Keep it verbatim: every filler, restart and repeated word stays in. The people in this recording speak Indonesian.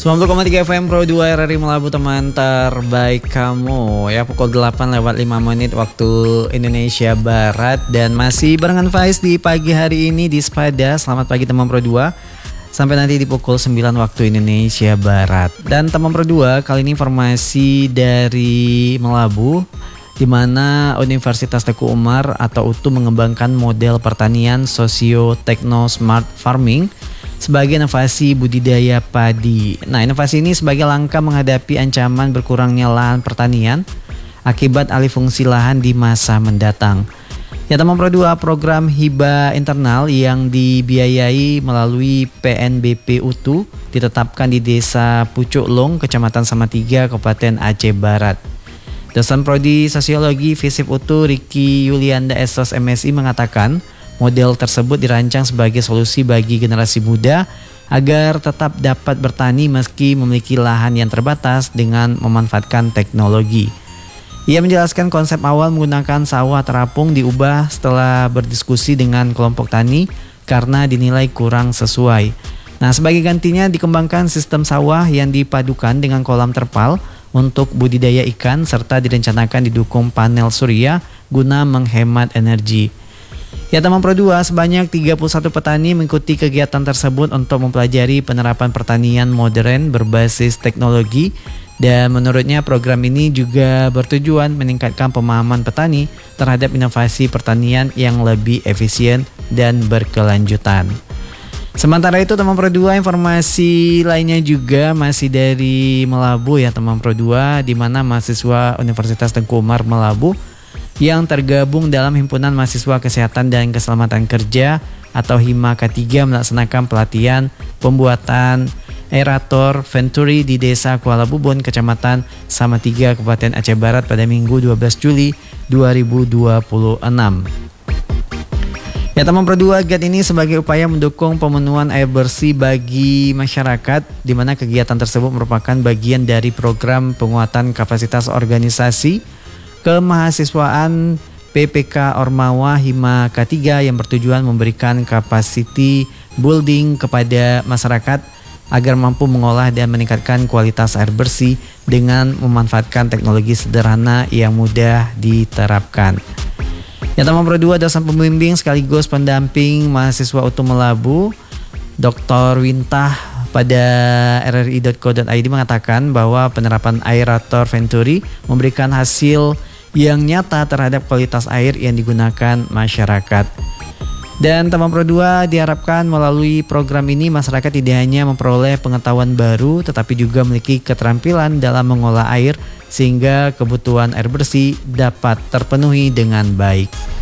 sembilan puluh koma tiga F M Pro dua R R I Melabu, teman terbaik kamu. Ya, pukul delapan lewat lima menit waktu Indonesia Barat. Dan masih barengan Faiz di pagi hari ini di Sepada. Selamat pagi teman Pro dua. Sampai nanti di pukul sembilan waktu Indonesia Barat. Dan teman Pro dua, kali ini informasi dari Melabu, di mana Universitas Teguh Umar atau U T U mengembangkan model pertanian sosio-tekno smart farming sebagai inovasi budidaya padi. Nah, inovasi ini sebagai langkah menghadapi ancaman berkurangnya lahan pertanian akibat alih fungsi lahan di masa mendatang. Ya, teman Pro dua, program hibah internal yang dibiayai melalui P N B P U T U ditetapkan di Desa Pucuk Long, Kecamatan Salatiga, Kabupaten Aceh Barat. Dosen Prodi Sosiologi FISIP U T U Riki Yulianda S S M Si mengatakan, model tersebut dirancang sebagai solusi bagi generasi muda agar tetap dapat bertani meski memiliki lahan yang terbatas dengan memanfaatkan teknologi. Ia menjelaskan konsep awal menggunakan sawah terapung diubah setelah berdiskusi dengan kelompok tani karena dinilai kurang sesuai. Nah, sebagai gantinya dikembangkan sistem sawah yang dipadukan dengan kolam terpal untuk budidaya ikan serta direncanakan didukung panel surya guna menghemat energi. Ya, teman Pro dua, sebanyak tiga puluh satu petani mengikuti kegiatan tersebut untuk mempelajari penerapan pertanian modern berbasis teknologi, dan menurutnya program ini juga bertujuan meningkatkan pemahaman petani terhadap inovasi pertanian yang lebih efisien dan berkelanjutan. Sementara itu teman Pro dua, informasi lainnya juga masih dari Melabu ya teman Pro dua, di mana mahasiswa Universitas Teguh Umar Melabu yang tergabung dalam Himpunan Mahasiswa Kesehatan dan Keselamatan Kerja atau HIMA K tiga melaksanakan pelatihan pembuatan aerator Venturi di Desa Kuala Bubun, Kecamatan Salatiga, Kabupaten Aceh Barat pada Minggu dua belas Juli dua ribu dua puluh enam. Ya, teman Pro dua, giat ini sebagai upaya mendukung pemenuhan air bersih bagi masyarakat, di mana kegiatan tersebut merupakan bagian dari program penguatan kapasitas organisasi kemahasiswaan P P K Ormawa HIMA K tiga yang bertujuan memberikan capacity building kepada masyarakat agar mampu mengolah dan meningkatkan kualitas air bersih dengan memanfaatkan teknologi sederhana yang mudah diterapkan. Ya, teman Pro dua, dosen pembimbing sekaligus pendamping mahasiswa U T U Melabu, Doktor Wintah pada R R I dot co dot I D mengatakan bahwa penerapan aerator Venturi memberikan hasil yang nyata terhadap kualitas air yang digunakan masyarakat. Dan teman Pro dua, diharapkan melalui program ini masyarakat tidak hanya memperoleh pengetahuan baru tetapi juga memiliki keterampilan dalam mengolah air sehingga kebutuhan air bersih dapat terpenuhi dengan baik.